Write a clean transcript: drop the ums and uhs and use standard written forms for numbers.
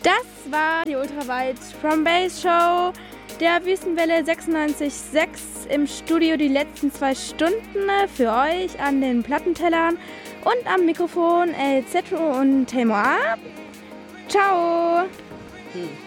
Das war die Ultrawide from Base Show der Wüstenwelle 96.6 im Studio die letzten 2 Stunden für euch an den Plattentellern und am Mikrofon El Zetro und Temo. Ciao!